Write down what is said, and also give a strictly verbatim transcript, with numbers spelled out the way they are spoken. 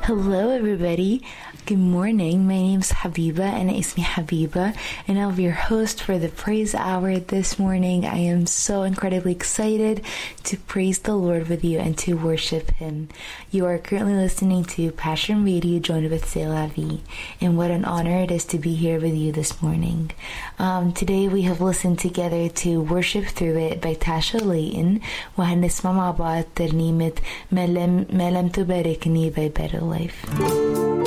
Hello, everybody. Good morning. My name's Habiba, and it's me, Habiba, and I'll be your host for the Praise Hour this morning. I am so incredibly excited to praise the Lord with you and to worship Him. You are currently listening to Passion Radio, joined with C'est La Vie, and what an honor it is to be here with you this morning. Um, today we have listened together to Worship Through It by Tasha Layton, وهنسمع مع بعض ترنيمة ما لم ما لم تباركني by Better Life.